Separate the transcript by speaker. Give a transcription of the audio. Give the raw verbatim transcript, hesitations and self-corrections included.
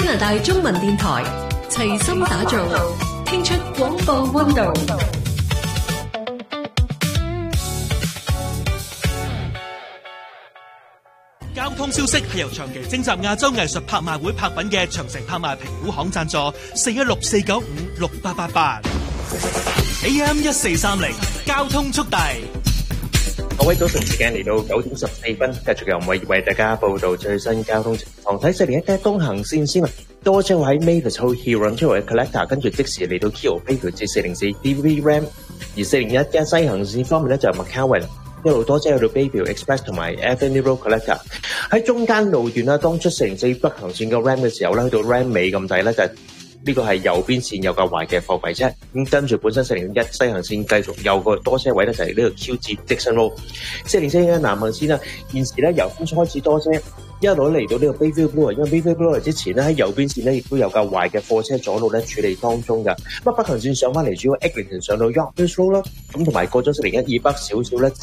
Speaker 1: 加拿大中文電台齊心打造，聽出廣播溫度。
Speaker 2: 交通消息係由長期徵集亞洲藝術拍賣會拍品嘅長城拍賣評估行贊助，四一六四九五六八八八 A M 一四三零交通速遞。
Speaker 3: 各位早晨，時間嚟到九點十四分，繼續由我為大家報道最新交通情況。睇四零一嘅東行線先啊，多車位喺 Mavis 去 Huron 出嚟嘅 Collector， 跟住即時嚟到 Keo Bay 至四零四 D V Ram， 而四零一嘅西行線方面咧就係 McCowan。一路多車去到 Bayview Express 同埋 Avenue Road Collector， 喺中間路段啦，當出四零四北行線嘅 Ram 嘅時候咧，去到 Ram 尾咁滯咧，就係、是、呢個係右邊線有個壞嘅貨櫃車，咁跟住本身四零一西行線繼續有個多車位咧，就係、是、呢個 Q 至 Dixon Road， 四零四嘅南行線啦，現時咧由分出開始多車。一路嚟到呢個 Bayview Blue， 因為 Bayview Blue 之前咧喺右邊線咧亦都有架壞嘅貨車阻路咧處理當中㗎。咁北行線上翻嚟主要 Eglinton 上到 York Mills Road 啦，咁同埋過咗四零一以北少少咧。